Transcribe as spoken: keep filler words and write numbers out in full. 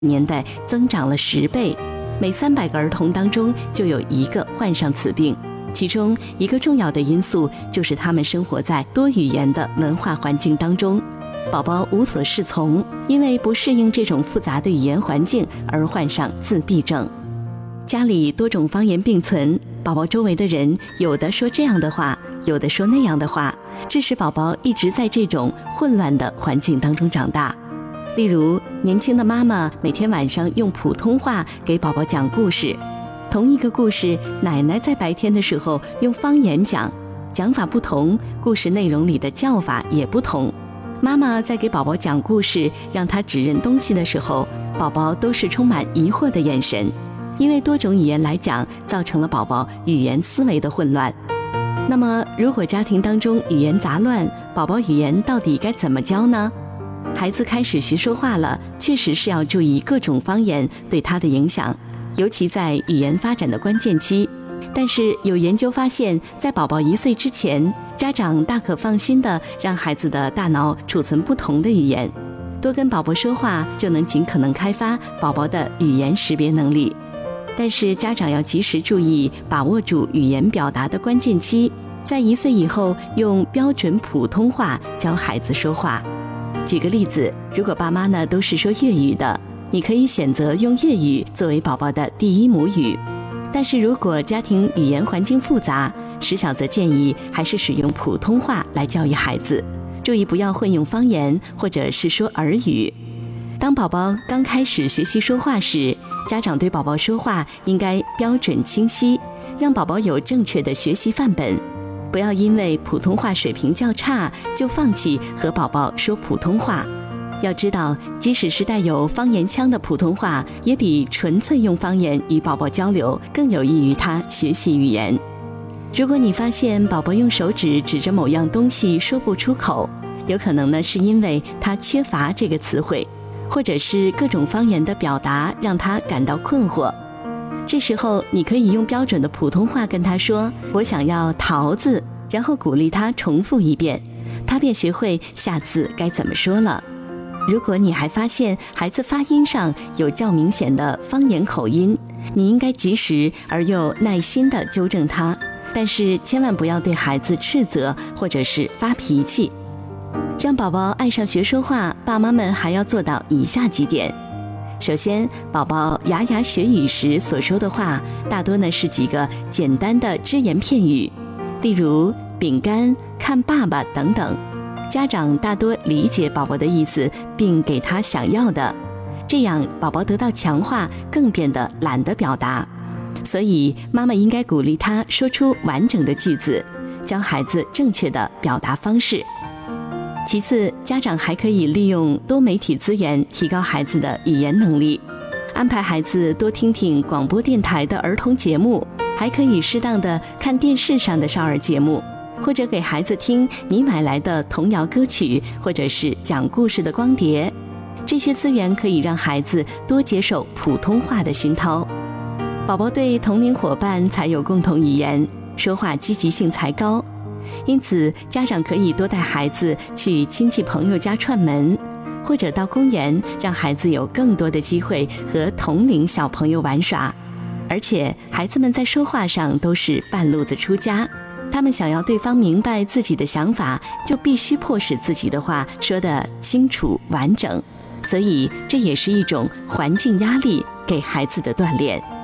年代增长了十倍，每三百个儿童当中就有一个患上此病。其中一个重要的因素就是他们生活在多语言的文化环境当中，宝宝无所适从，因为不适应这种复杂的语言环境而患上自闭症。家里多种方言并存，宝宝周围的人有的说这样的话，有的说那样的话，致使宝宝一直在这种混乱的环境当中长大。例如，年轻的妈妈每天晚上用普通话给宝宝讲故事，同一个故事，奶奶在白天的时候用方言讲，讲法不同，故事内容里的叫法也不同。妈妈在给宝宝讲故事，让他指认东西的时候，宝宝都是充满疑惑的眼神，因为多种语言来讲，造成了宝宝语言思维的混乱。那么，如果家庭当中语言杂乱，宝宝语言到底该怎么教呢？孩子开始学说话了，确实是要注意各种方言对他的影响，尤其在语言发展的关键期。但是有研究发现，在宝宝一岁之前，家长大可放心地让孩子的大脑储存不同的语言，多跟宝宝说话，就能尽可能开发宝宝的语言识别能力。但是家长要及时注意，把握住语言表达的关键期，在一岁以后用标准普通话教孩子说话。举个例子，如果爸妈呢都是说粤语的，你可以选择用粤语作为宝宝的第一母语。但是如果家庭语言环境复杂，石小则建议还是使用普通话来教育孩子，注意不要混用方言或者是说儿语。当宝宝刚开始学习说话时，家长对宝宝说话应该标准清晰，让宝宝有正确的学习范本，不要因为普通话水平较差就放弃和宝宝说普通话。要知道，即使是带有方言腔的普通话，也比纯粹用方言与宝宝交流更有益于他学习语言。如果你发现宝宝用手指指着某样东西说不出口，有可能呢是因为他缺乏这个词汇，或者是各种方言的表达让他感到困惑。这时候你可以用标准的普通话跟他说，我想要桃子，然后鼓励他重复一遍，他便学会下次该怎么说了。如果你还发现孩子发音上有较明显的方言口音，你应该及时而又耐心地纠正他，但是千万不要对孩子斥责或者是发脾气。让宝宝爱上学说话，爸妈们还要做到以下几点。首先，宝宝牙牙学语时所说的话，大多呢是几个简单的只言片语，例如饼干、看爸爸等等。家长大多理解宝宝的意思，并给他想要的，这样宝宝得到强化，更变得懒得表达。所以妈妈应该鼓励他说出完整的句子，教孩子正确的表达方式。其次，家长还可以利用多媒体资源提高孩子的语言能力，安排孩子多听听广播电台的儿童节目，还可以适当的看电视上的少儿节目，或者给孩子听你买来的童谣歌曲，或者是讲故事的光碟。这些资源可以让孩子多接受普通话的熏陶，宝宝对同龄伙伴才有共同语言，说话积极性才高。因此，家长可以多带孩子去亲戚朋友家串门，或者到公园，让孩子有更多的机会和同龄小朋友玩耍。而且，孩子们在说话上都是半路子出家，他们想要对方明白自己的想法，就必须迫使自己的话说得清楚完整。所以，这也是一种环境压力给孩子的锻炼。